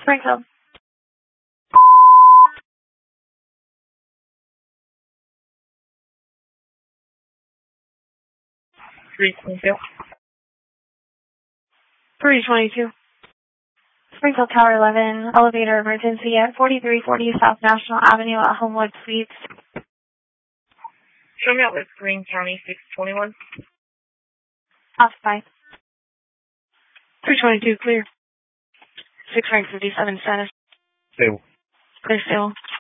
Springfield. 322. 322. Springfield Tower 11, elevator emergency at 4340 South National Avenue at Homewood Suites. Show me out with Greene County 621. Occupied. 322, clear. 657 status. Stable. Clear, stable.